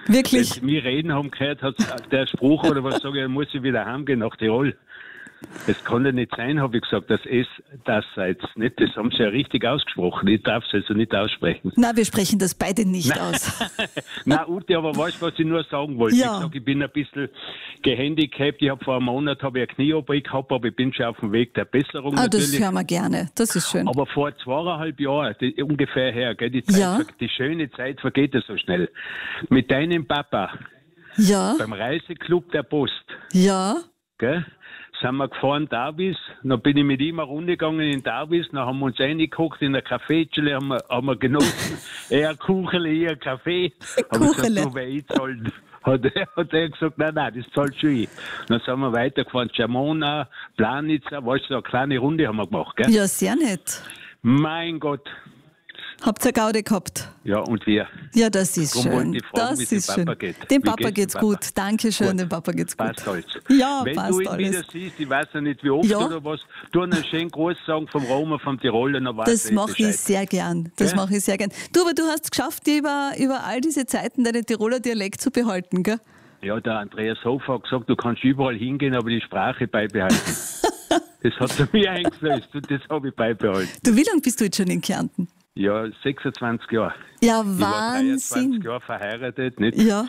Wirklich? Wenn sie mich reden haben gehört, hat der Spruch oder was sage ich, dann muss ich wieder heimgehen nach Tirol. Das kann ja nicht sein, habe ich gesagt, dass es das seid. Nicht, das haben sie ja richtig ausgesprochen. Ich darf es also nicht aussprechen. Na, wir sprechen das beide nicht aus. Nein, Ute, aber weißt du, was ich nur sagen wollte? Ja. Ich sag, ich bin ein bisschen gehandicapt. Ich habe vor einem Monat eine Knie-OP gehabt, aber ich bin schon auf dem Weg der Besserung natürlich. Das hören wir gerne. Das ist schön. Aber vor 2,5 Jahren, ungefähr her, gell, die Zeit, die schöne Zeit vergeht ja so schnell. Mit deinem Papa beim Reiseclub der Post. Ja. Gell? Sind wir gefahren, Davis, dann bin ich mit ihm eine Runde gegangen in Davis, dann haben wir uns reingeguckt in der Kaffeetschule, haben wir genossen, er ein Kuchele, ich ein Kaffee. Aber ich gesagt, wer ich zahlt, hat er gesagt, nein, das zahlt schon ich. Dann sind wir weitergefahren, Jamona, Planitza, weißt du, eine kleine Runde haben wir gemacht, gell? Ja, sehr nett. Mein Gott. Habt ihr Gaude gehabt? Ja, und wir. Ja, das ist Darum schön. wollte ich fragen, Das wie ist dem schön. Papa geht. Dem Wie Papa geht's geht's dem gut. Papa? Dankeschön, Gut. dem Papa geht's gut. Passt alles. Ja, wenn passt du ihn alles. wieder siehst, ich weiß ja nicht wie oft oder was, tu einen schönen Gruß sagen vom Roma, vom Tiroler, dann weiß Das mache ich Bescheid. sehr gern. Das Gell? mache ich sehr gern. Du, aber du hast es geschafft, dir über all diese Zeiten deinen Tiroler Dialekt zu behalten, gell? Ja, der Andreas Hofer hat gesagt, du kannst überall hingehen, aber die Sprache beibehalten. Das hat er mir eingeflößt und das habe ich beibehalten. Du, wie lange bist du jetzt schon in Kärnten? Ja, 26 Jahre. Ja, Ich war 23 Wahnsinn. Jahre verheiratet, nicht? Ja,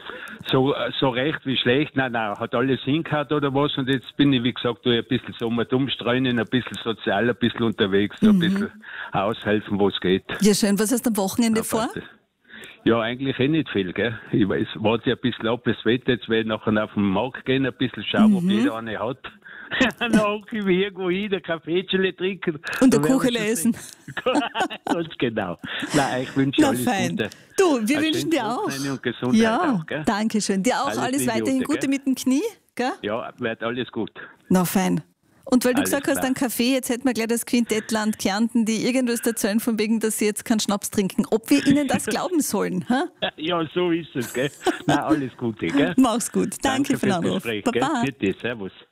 So recht wie schlecht, nein, hat alles hingehört oder was und jetzt bin ich, wie gesagt, ein bisschen so mal umstreuen, ein bisschen sozial, ein bisschen unterwegs, ein bisschen aushelfen, wo es geht. ja schön. Was hast du am Wochenende vor? Ja, eigentlich nicht viel, gell. Ich weiß, warte ja ein bisschen ab, das Wetter, jetzt werde ich nachher auf den Markt gehen, ein bisschen schauen, ob jeder eine hat. Dann hocke ich mich irgendwo hin, ein Kaffeetschele trinken. Und ein Kuchen essen. Ganz genau. Nein, ich wünsche alles fein. Gute. Du, wir Ein wünschen dir schönes auch. Wochenende und Gesundheit Ja, auch, gell? danke schön. Dir auch Alles alles Liebe, weiterhin Ute, Gute gell? mit dem Knie, gell? Ja, wird alles gut. Na, fein. Und weil du Alles gesagt hast, klar. ein Kaffee, jetzt hätten wir gleich das Quintettland Kärnten, die irgendwas erzählen von wegen, dass sie jetzt keinen Schnaps trinken. Ob wir ihnen das glauben sollen? Ha? Ja, so ist es, gell? Nein, alles Gute, gell? Mach's gut. Danke für den fürs Anruf. Gespräch, Baba. gell? Bitte, servus.